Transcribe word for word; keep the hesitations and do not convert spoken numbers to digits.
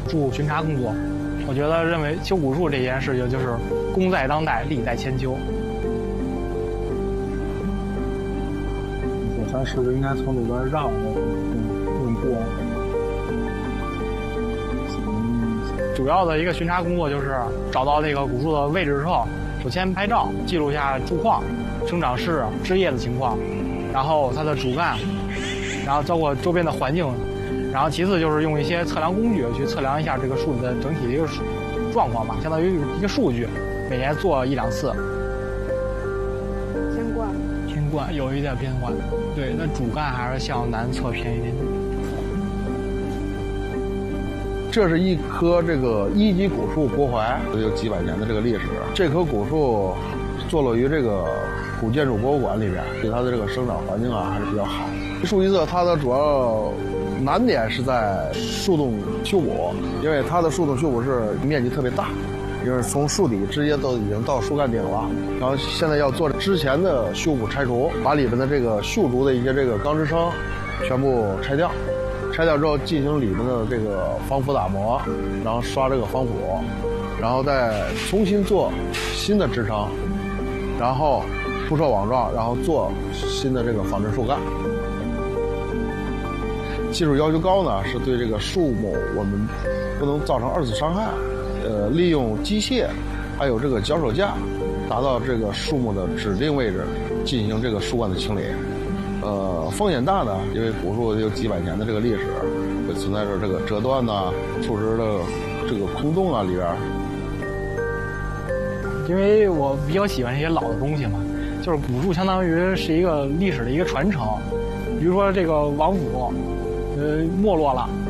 助巡查工作。我觉得认为修古树这件事情就是功在当代，利在千秋。 咱是不是应该从里边绕着用过？ 主要的一个巡查工作就是找到那个古树的位置之后，首先拍照，记录下树况、生长势、枝叶的情况，然后它的主干，然后包括周边的环境，然后其次就是用一些测量工具去测量一下这个树的整体的一个状况吧，相当于一个数据，每年做一两次。 偏冠， 偏冠有一点偏冠，对，那主干还是向南侧偏一点。 这是一棵这个一级古树国槐，有几百年的这个历史。这棵古树坐落于这个古建筑博物馆里边，对它的这个生长环境啊还是比较好。树一色它的主要难点是在树洞修补，因为它的树洞修补是面积特别大，因为从树底直接都已经到树干顶了，然后现在要做之前的修补拆除，把里面的这个锈竹的一些这个钢支撑全部拆掉。拆掉之后进行里面的这个防腐打磨，然后刷这个防腐，然后再重新做新的支撑，然后铺设网状，然后做新的这个仿真树干。技术要求高呢，是对这个树木我们不能造成二次伤害，呃，利用机械还有这个脚手架，达到这个树木的指定位置进行这个树冠的清理。呃，风险大呢，因为古树有几百年的这个历史，会存在着这个折断呐、树枝的这个空洞啊里边。 因为我比较喜欢这些老的东西嘛，就是古树相当于是一个历史的一个传承。比如说这个王府，呃，没落了。